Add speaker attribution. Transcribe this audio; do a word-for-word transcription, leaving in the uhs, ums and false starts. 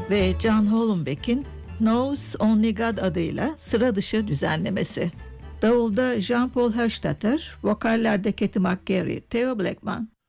Speaker 1: ve John Hollenbeck'in Knows Only God adıyla sıra dışı düzenlemesi. Davulda Jean-Paul Höchstatter, vokallerde Katie McGarry, Theo Blackman,